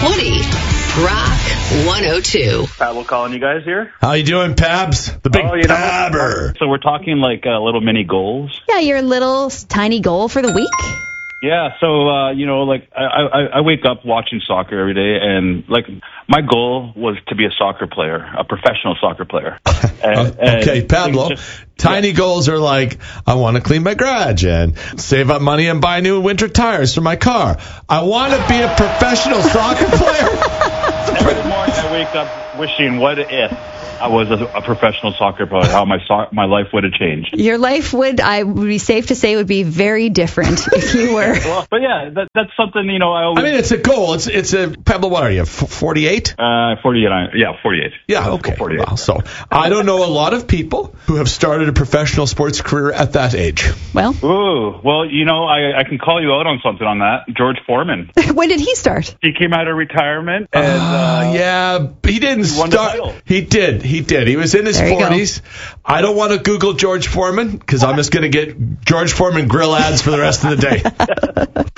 20. Rock 102. Pablo calling you guys here. How you doing, Pabs? The big Pabber. So we're talking like little mini goals. Yeah, your little tiny goal for the week. Yeah, so, I wake up watching soccer every day, and, my goal was to be a soccer player, a professional soccer player. Okay, Pablo, tiny goals are like, I want to clean my garage and save up money and buy new winter tires for my car. I want to be a professional soccer player. Every morning I wake up wishing, what if I was a professional soccer player, how my life would have changed. Your life would be safe to say, would be very different if you were. Well, but yeah, that's something, it's a goal. It's a, Pablo, what are you, 48? 48. Yeah, 48. Yeah, okay. 48. Wow. So I don't know a lot of people who have started a professional sports career at that age. Well. Ooh, well, I can call you out on something on that. George Foreman. When did he start? He came out of retirement. And, yeah, he didn't start. He did. He was in his 40s. I don't want to Google George Foreman because I'm just going to get George Foreman grill ads for the rest of the day.